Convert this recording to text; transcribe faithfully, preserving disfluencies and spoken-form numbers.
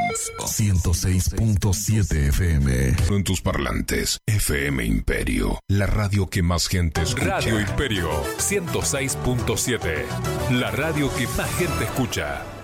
ciento seis punto siete F M. En tus parlantes, F M Imperio, la radio que más gente escucha. Radio Imperio ciento seis punto siete, la radio que más gente escucha.